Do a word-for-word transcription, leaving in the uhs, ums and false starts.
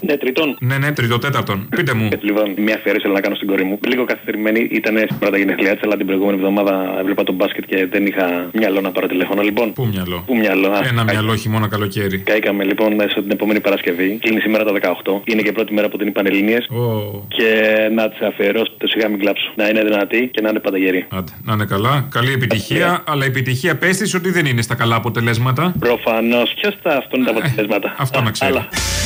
Ναι, τριτών. Ναι, ναι, τριτοτέταρτον. Πείτε μου. Λοιπόν, μια αφιέρωση να κάνω στην κόρη μου. Λίγο καθυστερημένη ήταν στην πρώτα γενεθλιά τη, αλλά την προηγούμενη εβδομάδα έβλεπα τον μπάσκετ και δεν είχα μυαλό να πάρω τηλέφωνο. Λοιπόν. Πού μυαλό. Πού μυαλό. Ένα μυαλό χειμώνα καλοκαίρι. Καήκαμε λοιπόν μέσα την επόμενη Παρασκευή. Κλείνει σήμερα τα δεκαοκτώ. Είναι και πρώτη μέρα που την είπαν Ελληνίες. Oh. Και να τη αφιερώσω το σιγά μην κλάψω. Να είναι δυνατή και να είναι πανταγερή. Άντε, να είναι καλά. Καλή επιτυχία. Yeah. Αλλά η επιτυχία πες της ότι δεν είναι στα καλά αποτελέσματα. Προφανώς. Ποιο θα αυτό είναι τα αποτελέσματα. Αυτό να ξέρει.